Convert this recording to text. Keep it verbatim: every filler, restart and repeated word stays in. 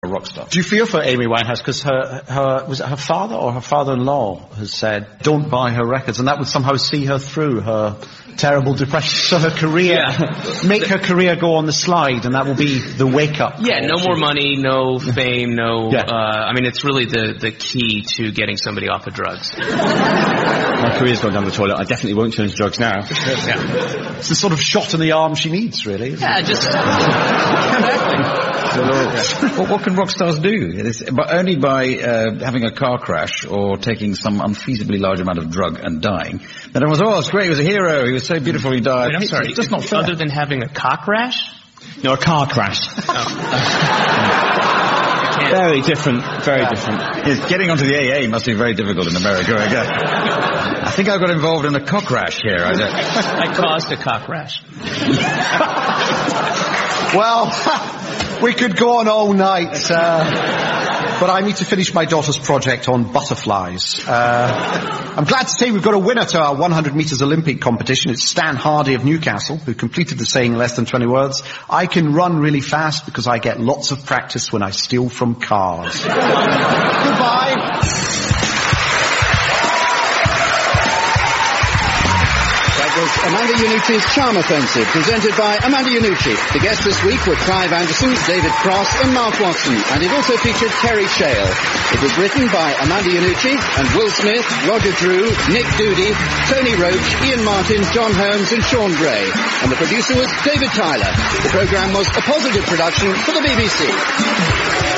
rock star. Do you feel for Amy Winehouse? Because her, her, was it her father or her father-in-law has said, don't buy her records, and that would somehow see her through her terrible depression. So her career, yeah. make her career go on the slide, and that will be the wake-up. Yeah, no more money, no fame, no, yeah. uh, I mean, it's really the, the key to getting somebody off of drugs. My career's gone down the toilet. I definitely won't turn to drugs now. Yeah. It's the sort of shot in the arm she needs, really. Yeah, it? just... Well, what can rock stars do? It's, but only by uh, having a car crash or taking some unfeasibly large amount of drug and dying. Then everyone's, oh, it's great, he was a hero, he was so beautiful, he died. Wait, I'm it's, sorry, it's just not fair. Other than having a cock rash? No, a car crash. Oh. Very different, very yeah. different. Yes, getting onto the A A must be very difficult in America, I guess. I think I got involved in a cock rash here. I, don't... I caused a cock rash. Well, we could go on all night, uh, but I need to finish my daughter's project on butterflies. Uh, I'm glad to say we've got a winner to our one hundred metres Olympic competition. It's Stan Hardy of Newcastle, who completed the saying in less than twenty words. I can run really fast because I get lots of practice when I steal from cars. Goodbye. Amanda Iannucci's Charm Offensive, presented by Amanda Iannucci. The guests this week were Clive Anderson, David Cross and Mark Watson, and it also featured Terry Shale. It was written by Amanda Iannucci and Will Smith, Roger Drew, Nick Doody, Tony Roach, Ian Martin, John Holmes and Sean Gray. And the producer was David Tyler. The programme was a positive production for the B B C.